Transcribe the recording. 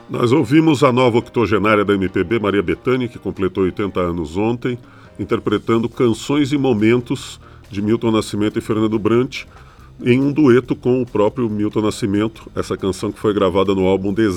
Nós ouvimos a nova octogenária da MPB, Maria Bethânia, que completou 80 anos ontem, interpretando Canções e Momentos de Milton Nascimento e Fernando Brant, em um dueto com o próprio Milton Nascimento, essa canção que foi gravada no álbum